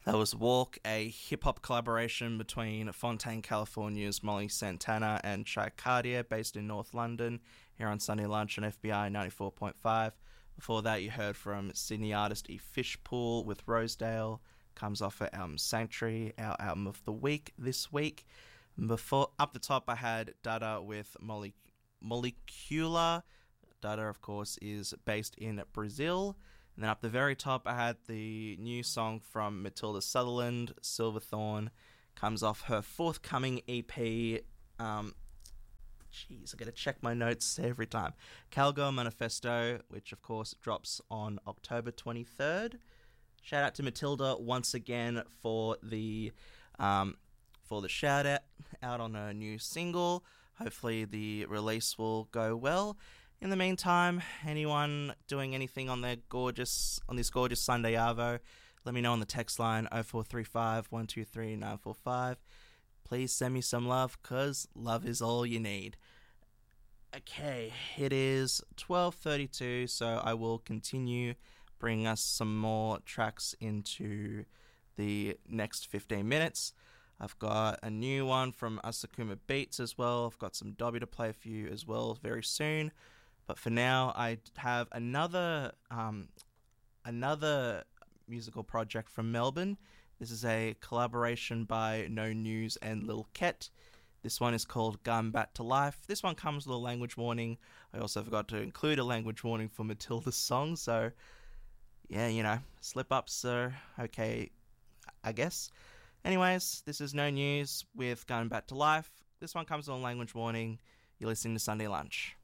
That was Walk, a hip-hop collaboration between Fontaine, California's Molly Santana and Chai Cartier, based in North London, here on Sunday Lunch on FBI 94.5. Before that, you heard from Sydney artist E. Fishpool with Rosedale, comes off her album Sanctuary, our album of the week this week. Before, up the top, I had Dada with Molecular. Dada, of course, is based in Brazil. And then up the very top, I had the new song from Matilda Sutherland, Silverthorn. Comes off her forthcoming EP. I gotta check my notes every time. Calgo Manifesto, which of course drops on October 23rd. Shout out to Matilda once again for the shout out on her new single. Hopefully the release will go well. In the meantime, anyone doing anything on this gorgeous Sunday Arvo, let me know on the text line 0435 123 945. Please send me some love, because love is all you need. Okay, it is 12:32, so I will continue bringing us some more tracks into the next 15 minutes. I've got a new one from Asakuma Beats as well. I've got some Dobby to play for you as well very soon. But for now, I have another musical project from Melbourne. This is a collaboration by No News and Lil Ket. This one is called Gun Back to Life. This one comes with a language warning. I also forgot to include a language warning for Matilda's song, so yeah, slip-ups are okay, I guess. Anyways, this is No News with Gun Back to Life. This one comes with a language warning. You're listening to Sunday Lunch.